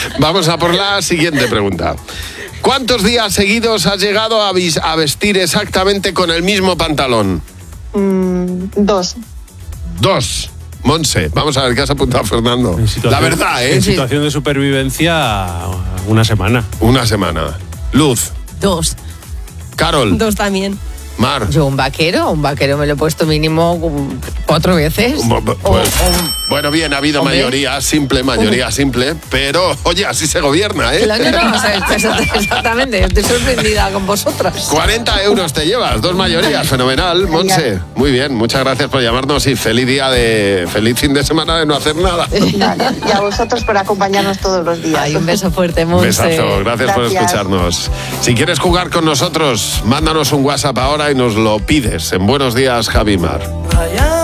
Vamos a por la siguiente pregunta. ¿Cuántos días seguidos has llegado a vestir exactamente con el mismo pantalón? 2. 2. Monse, vamos a ver qué has apuntado, Fernando. La verdad, ¿eh? En situación de supervivencia, una semana. Una semana. Luz. 2. Carol. 2 también. Mar. Yo un vaquero me lo he puesto mínimo 4 veces. Bueno, bien, ha habido Hombre. mayoría simple, pero, oye, así se gobierna, ¿eh? No, o sea, exactamente, estoy sorprendida con vosotras. 40 euros te llevas, 2 mayorías, fenomenal, Monse. Muy bien, muchas gracias por llamarnos y feliz fin de semana de no hacer nada. Vale. Y a vosotros por acompañarnos todos los días. Ay, un beso fuerte, Monse. Besazo, gracias por escucharnos. Si quieres jugar con nosotros, mándanos un WhatsApp ahora y nos lo pides. En Buenos Días, Javi Mar.